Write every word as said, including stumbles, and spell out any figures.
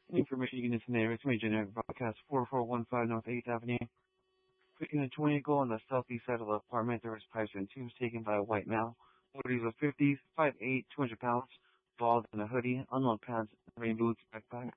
Any information you can get from there is from a generic broadcast four four one five North eighth Avenue. Quick in the twenty goal on the southeast side of the apartment, there was pipes and tubes taken by a white male. What is a fifties, five eight, two hundred pounds, bald in a hoodie, unknown pants, rain boots, backpack.